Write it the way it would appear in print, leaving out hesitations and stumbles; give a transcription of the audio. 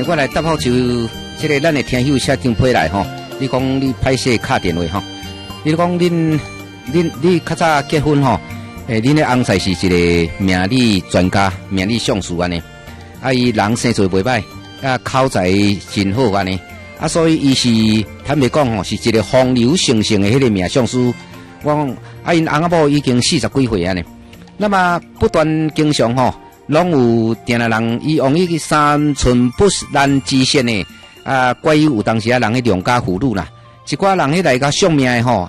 我来答复就这个咱的听友写张批来吼。你讲你拍摄敲电话吼，你讲你较早结婚吼，恁的翁婿是一个命理专家、命理相士安尼，伊人生做袂歹，口才真好安尼，所以伊是坦白讲吼，是一个风流成性的迄个命相师。我讲因翁仔某已经40几岁安尼，那么不断经常吼，拢有定来人伊用伊三寸不烂之舌呢。怪有当时人去良家妇女啦，一寡人迄来甲相命的吼，